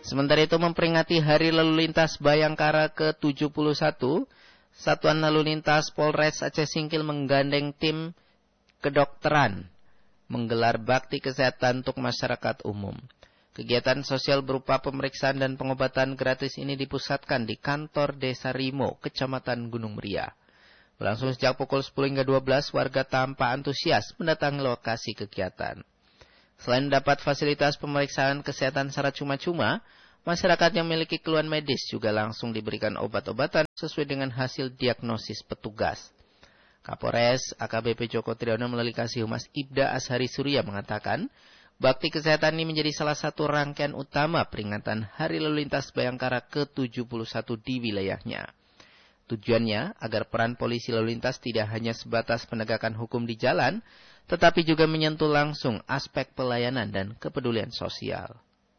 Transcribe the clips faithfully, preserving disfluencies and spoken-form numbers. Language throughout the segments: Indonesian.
Sementara itu memperingati Hari Lalu Lintas Bayangkara ke tujuh puluh satu, Satuan Lalu Lintas Polres Aceh Singkil menggandeng tim kedokteran menggelar bakti kesehatan untuk masyarakat umum. Kegiatan sosial berupa pemeriksaan dan pengobatan gratis ini dipusatkan di kantor Desa Rimo, Kecamatan Gunung Meriah. Berlangsung sejak pukul sepuluh hingga dua belas, warga tampak antusias mendatangi lokasi kegiatan. Selain mendapat fasilitas pemeriksaan kesehatan secara cuma-cuma, masyarakat yang memiliki keluhan medis juga langsung diberikan obat-obatan sesuai dengan hasil diagnosis petugas. Kapolres A K B P Joko Triyono melalui Kasih Humas Ibda Ashari Surya mengatakan, bakti kesehatan ini menjadi salah satu rangkaian utama peringatan Hari Lalu Lintas Bayangkara ke tujuh puluh satu di wilayahnya. Tujuannya agar peran polisi lalu lintas tidak hanya sebatas penegakan hukum di jalan, tetapi juga menyentuh langsung aspek pelayanan dan kepedulian sosial.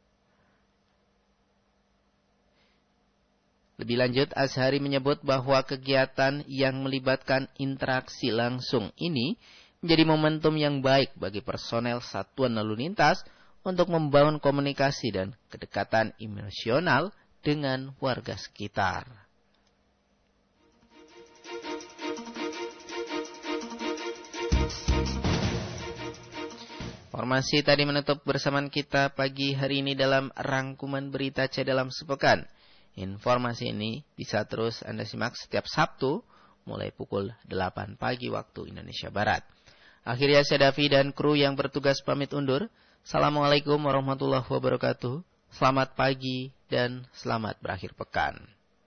Lebih lanjut, Ashari menyebut bahwa kegiatan yang melibatkan interaksi langsung ini menjadi momentum yang baik bagi personel Satuan Lalu Lintas untuk membangun komunikasi dan kedekatan emosional dengan warga sekitar. Informasi tadi menutup bersamaan kita pagi hari ini dalam rangkuman berita C dalam sepekan. Informasi ini bisa terus Anda simak setiap Sabtu mulai pukul delapan pagi waktu Indonesia Barat. Akhirnya saya Davi dan kru yang bertugas pamit undur. Assalamualaikum warahmatullahi wabarakatuh. Selamat pagi dan selamat berakhir pekan.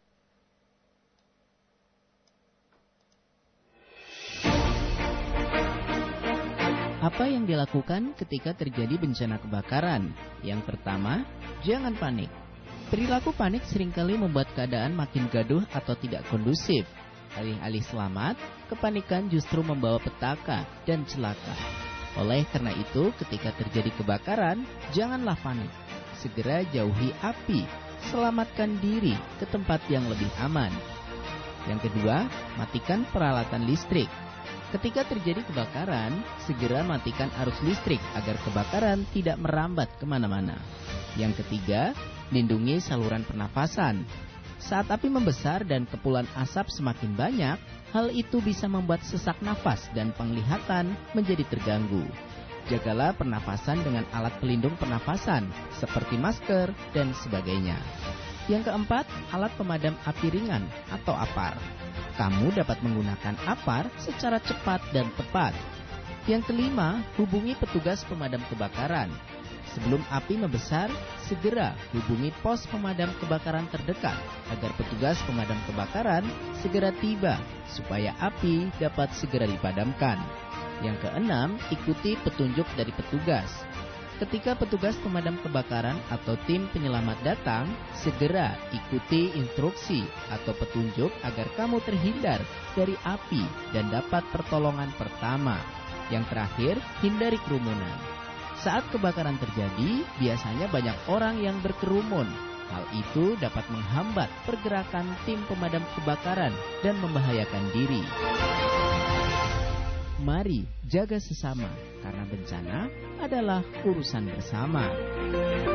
Apa yang dilakukan ketika terjadi bencana kebakaran? Yang pertama, jangan panik. Perilaku panik seringkali membuat keadaan makin gaduh atau tidak kondusif. Alih-alih selamat, kepanikan justru membawa petaka dan celaka. Oleh karena itu, ketika terjadi kebakaran, janganlah panik. Segera jauhi api, selamatkan diri ke tempat yang lebih aman. Yang kedua, matikan peralatan listrik. Ketika terjadi kebakaran, segera matikan arus listrik agar kebakaran tidak merambat kemana-mana. Yang ketiga, lindungi saluran pernafasan. Saat api membesar dan kepulan asap semakin banyak, hal itu bisa membuat sesak nafas dan penglihatan menjadi terganggu. Jagalah pernafasan dengan alat pelindung pernafasan, seperti masker dan sebagainya. Yang keempat, alat pemadam api ringan atau apar. Kamu dapat menggunakan apar secara cepat dan tepat. Yang kelima, hubungi petugas pemadam kebakaran. Sebelum api membesar, segera hubungi pos pemadam kebakaran terdekat agar petugas pemadam kebakaran segera tiba supaya api dapat segera dipadamkan. Yang keenam, ikuti petunjuk dari petugas. Ketika petugas pemadam kebakaran atau tim penyelamat datang, segera ikuti instruksi atau petunjuk agar kamu terhindar dari api dan dapat pertolongan pertama. Yang terakhir, hindari kerumunan. Saat kebakaran terjadi, biasanya banyak orang yang berkerumun. Hal itu dapat menghambat pergerakan tim pemadam kebakaran dan membahayakan diri. Mari jaga sesama, karena bencana adalah urusan bersama.